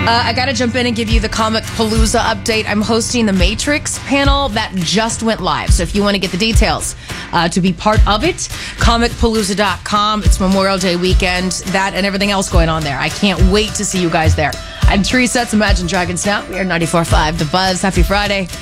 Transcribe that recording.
I got to jump in and give you the Comic Palooza update. I'm hosting the Matrix panel that just went live. So if you want to get the details to be part of it, comicpalooza.com. It's Memorial Day weekend. That and everything else going on there. I can't wait to see you guys there. I'm Teresa. It's Imagine Dragons now. We are 94.5 The Buzz. Happy Friday.